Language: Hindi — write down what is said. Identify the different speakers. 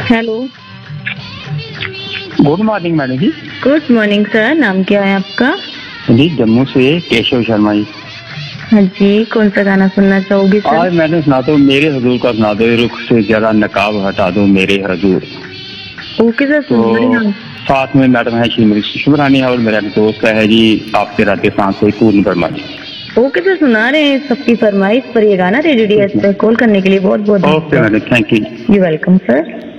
Speaker 1: हेलो।
Speaker 2: गुड मॉर्निंग मैडम जी।
Speaker 1: गुड मॉर्निंग सर, नाम क्या है आपका?
Speaker 2: जी जम्मू से केशव शर्मा जी।
Speaker 1: हाँ जी, कौन सा गाना सुनना चाहोगे सर?
Speaker 2: आज मैंने सुना दो मेरे हजूर का, सुना दो रुख से जरा नकाब हटा दो मेरे हजूर।
Speaker 1: ओके सर,
Speaker 2: तो
Speaker 1: सुन रहे हैं।
Speaker 2: साथ में मैडम है श्रीमती शुभरानी और मेरा दोस्त है जी आपके राधे सांस से पूर्ण वर्मा जी।
Speaker 1: ओके सर, सुना रहे हैं सबकी फरमाइश पर ये गाना। रेडियो डीएस पे कॉल करने के लिए बहुत बहुत
Speaker 2: okay madam, thank you.
Speaker 1: You welcome sir.